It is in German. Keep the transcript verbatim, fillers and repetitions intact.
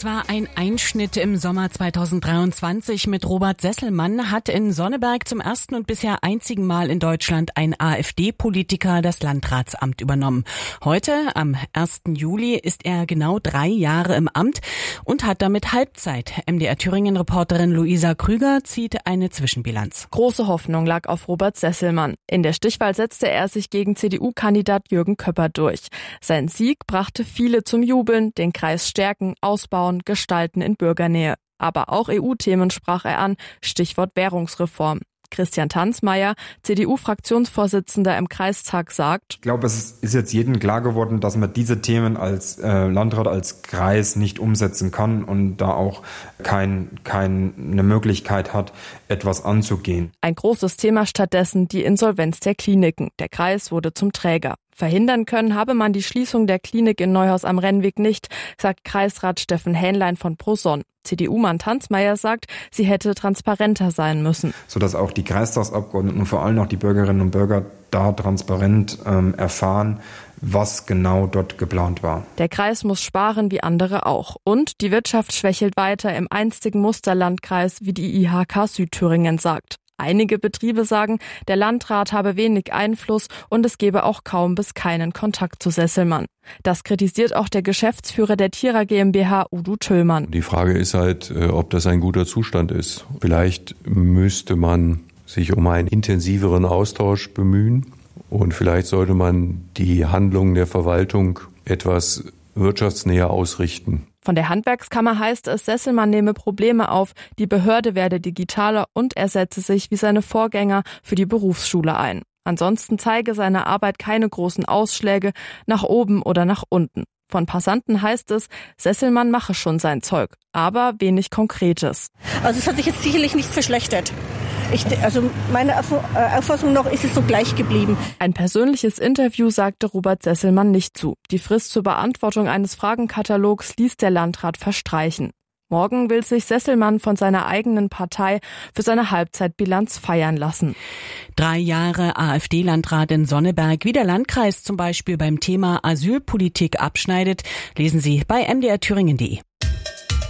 Das war ein Einschnitt im Sommer zweitausenddreiundzwanzig mit Robert Sesselmann. Hat in Sonneberg zum ersten und bisher einzigen Mal in Deutschland ein AfD-Politiker das Landratsamt übernommen. Heute, am ersten Juli, ist er genau drei Jahre im Amt und hat damit Halbzeit. M D R Thüringen-Reporterin Luisa Krüger zieht eine Zwischenbilanz. Große Hoffnung lag auf Robert Sesselmann. In der Stichwahl setzte er sich gegen C D U-Kandidat Jürgen Köpper durch. Sein Sieg brachte viele zum Jubeln, den Kreis stärken, ausbauen, gestalten in Bürgernähe. Aber auch E U-Themen sprach er an, Stichwort Währungsreform. Christian Tanzmeier, C D U-Fraktionsvorsitzender im Kreistag, sagt: Ich glaube, es ist jetzt jedem klar geworden, dass man diese Themen als äh, Landrat, als Kreis nicht umsetzen kann und da auch kein, keine Möglichkeit hat, etwas anzugehen. Ein großes Thema stattdessen die Insolvenz der Kliniken. Der Kreis wurde zum Träger. Verhindern können habe man die Schließung der Klinik in Neuhaus am Rennweg nicht, sagt Kreisrat Steffen Hähnlein von ProSonn. C D U-Mann Tanzmeier sagt, sie hätte transparenter sein müssen. Sodass auch die Kreistagsabgeordneten und vor allem auch die Bürgerinnen und Bürger da transparent ähm, erfahren, was genau dort geplant war. Der Kreis muss sparen wie andere auch. Und die Wirtschaft schwächelt weiter im einstigen Musterlandkreis, wie die I H K Südthüringen sagt. Einige Betriebe sagen, der Landrat habe wenig Einfluss und es gebe auch kaum bis keinen Kontakt zu Sesselmann. Das kritisiert auch der Geschäftsführer der Tira GmbH, Udo Tüllmann. Die Frage ist halt, ob das ein guter Zustand ist. Vielleicht müsste man sich um einen intensiveren Austausch bemühen und vielleicht sollte man die Handlungen der Verwaltung etwas wirtschaftsnäher ausrichten. Von der Handwerkskammer heißt es, Sesselmann nehme Probleme auf, die Behörde werde digitaler und er setze sich wie seine Vorgänger für die Berufsschule ein. Ansonsten zeige seine Arbeit keine großen Ausschläge nach oben oder nach unten. Von Passanten heißt es, Sesselmann mache schon sein Zeug, aber wenig Konkretes. Also es hat sich jetzt sicherlich nicht verschlechtert. Ich, also meiner Auffassung nach ist es so gleich geblieben. Ein persönliches Interview sagte Robert Sesselmann nicht zu. Die Frist zur Beantwortung eines Fragenkatalogs ließ der Landrat verstreichen. Morgen will sich Sesselmann von seiner eigenen Partei für seine Halbzeitbilanz feiern lassen. Drei Jahre AfD-Landrat in Sonneberg, wie der Landkreis zum Beispiel beim Thema Asylpolitik abschneidet, lesen Sie bei m d r thüringen punkt de.